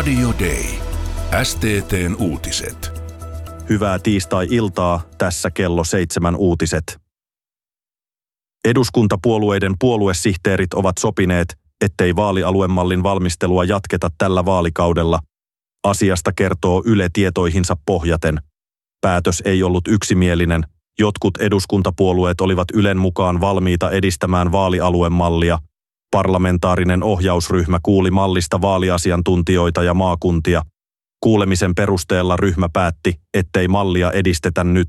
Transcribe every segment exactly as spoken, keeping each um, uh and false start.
Radio Day. S T T:n uutiset. Hyvää tiistai-iltaa, tässä kello seitsemän uutiset. Eduskuntapuolueiden puoluesihteerit ovat sopineet, ettei vaalialuemallin valmistelua jatketa tällä vaalikaudella. Asiasta kertoo Yle tietoihinsa pohjaten. Päätös ei ollut yksimielinen. Jotkut eduskuntapuolueet olivat Ylen mukaan valmiita edistämään vaalialuemallia. Parlamentaarinen ohjausryhmä kuuli mallista vaaliasiantuntijoita ja maakuntia. Kuulemisen perusteella ryhmä päätti, ettei mallia edistetä nyt.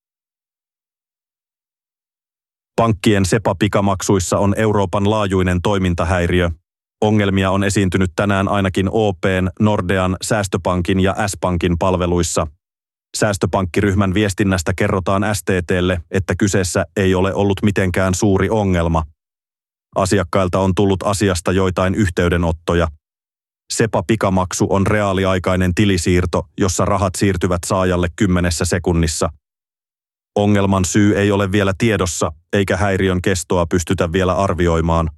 Pankkien SEPA-pikamaksuissa on Euroopan laajuinen toimintahäiriö. Ongelmia on esiintynyt tänään ainakin O P:n, Nordean, Säästöpankin ja S-Pankin palveluissa. Säästöpankkiryhmän viestinnästä kerrotaan S T T:lle, että kyseessä ei ole ollut mitenkään suuri ongelma. Asiakkailta on tullut asiasta joitain yhteydenottoja. SEPA-pikamaksu on reaaliaikainen tilisiirto, jossa rahat siirtyvät saajalle kymmenessä sekunnissa. Ongelman syy ei ole vielä tiedossa, eikä häiriön kestoa pystytä vielä arvioimaan.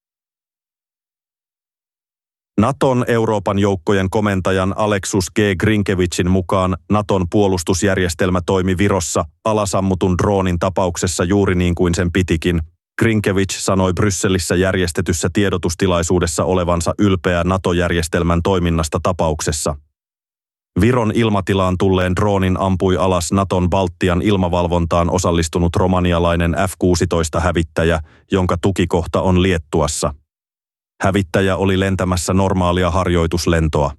Naton Euroopan joukkojen komentajan Aleksus G. Grinkevicin mukaan Naton puolustusjärjestelmä toimi Virossa alasammutun droonin tapauksessa juuri niin kuin sen pitikin. Grinkevic sanoi Brysselissä järjestetyssä tiedotustilaisuudessa olevansa ylpeä NATO-järjestelmän toiminnasta tapauksessa. Viron ilmatilaan tulleen droonin ampui alas Naton Baltian ilmavalvontaan osallistunut romanialainen F kuusitoista-hävittäjä, jonka tukikohta on Liettuassa. Hävittäjä oli lentämässä normaalia harjoituslentoa.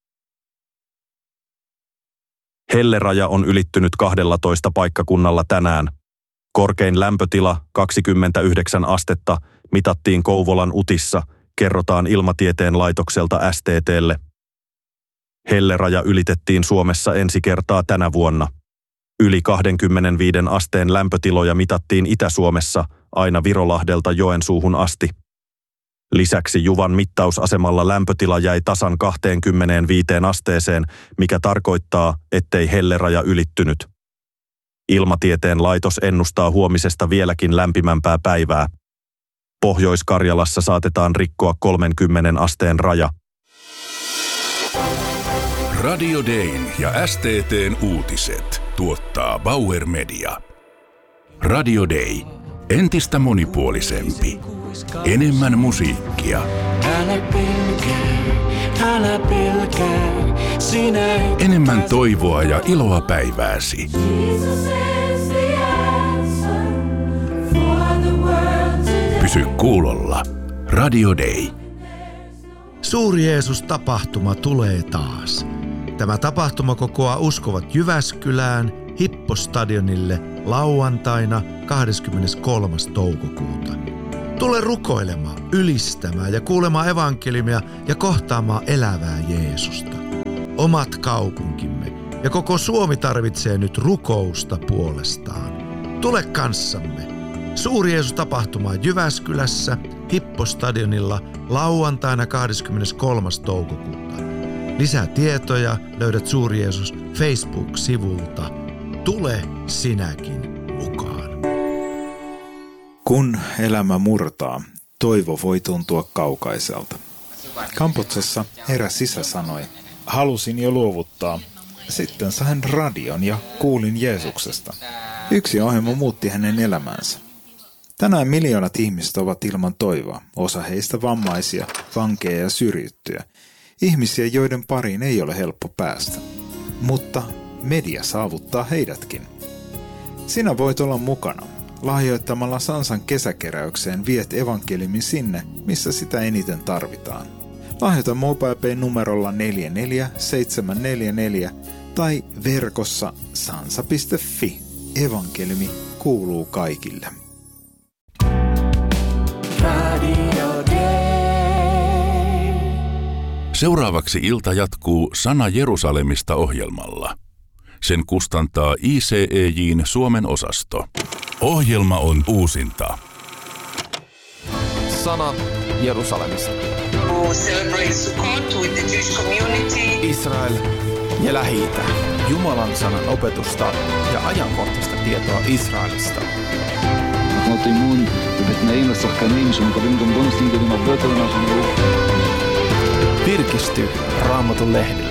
Helleraja on ylittynyt kahdellatoista paikkakunnalla tänään. Korkein lämpötila, kaksikymmentäyhdeksän astetta, mitattiin Kouvolan Utissa, kerrotaan Ilmatieteen laitokselta S T T:lle. Helleraja ylitettiin Suomessa ensi kertaa tänä vuonna. Yli kaksikymmentäviisi asteen lämpötiloja mitattiin Itä-Suomessa aina Virolahdelta Joensuuhun asti. Lisäksi Juvan mittausasemalla lämpötila jäi tasan kaksikymmentäviisi asteeseen, mikä tarkoittaa, ettei helleraja ylittynyt. Ilmatieteen laitos ennustaa huomisesta vieläkin lämpimämpää päivää. Pohjois-Karjalassa saatetaan rikkoa kolmekymmentä asteen raja. Radio Dayn ja S T T:n uutiset tuottaa Bauer Media. Radio Day. Entistä monipuolisempi. Enemmän musiikkia. Älä pelkää, älä pelkää, sinä et... Enemmän toivoa ja iloa päivääsi. Pysy kuulolla. Radio Day. Suuri Jeesus-tapahtuma tulee taas. Tämä tapahtuma kokoaa uskovat Jyväskylään Hippostadionille lauantaina kahdeskymmeneskolmas toukokuuta. Tule rukoilemaan, ylistämään ja kuulemaan evankeliumia ja kohtaamaan elävää Jeesusta. Omat kaupunkimme ja koko Suomi tarvitsee nyt rukousta puolestaan. Tule kanssamme. Suuri Jeesus-tapahtuma Jyväskylässä Hippostadionilla lauantaina kahdeskymmeneskolmas toukokuuta. Lisää tietoja löydät Suuri Jeesus Facebook-sivulta. Tule sinäkin mukaan. Kun elämä murtaa, toivo voi tuntua kaukaiselta. Kamputsessa eräs isä sanoi, halusin jo luovuttaa. Sitten sain radion ja kuulin Jeesuksesta. Yksi ohjelma muutti hänen elämänsä. Tänään miljoonat ihmiset ovat ilman toivoa, osa heistä vammaisia, vankeja ja syrjittyjä. Ihmisiä, joiden pariin ei ole helppo päästä. Mutta media saavuttaa heidätkin. Sinä voit olla mukana. Lahjoittamalla Sansan kesäkeräykseen viet evankeliumin sinne, missä sitä eniten tarvitaan. Lahjoita MobilePay-numerolla neljä neljä seitsemän neljä neljä tai verkossa sansa piste fi. Evankeliumi kuuluu kaikille. Radio Day. Seuraavaksi ilta jatkuu Sana Jerusalemista -ohjelmalla. Sen kustantaa I C E J:n Suomen osasto. Ohjelma on uusinta. Sana Jerusalemista. Israel ja Lähi-itä. Jumalan sanan opetusta ja ajankohtaista tietoa Israelista. אנחנו אימון ובתנאים לשחקנים שמקבלים גם בונוסים גדולים הרבה יותר ממה שהם ראו. Virkisty Raamatun lehdillä.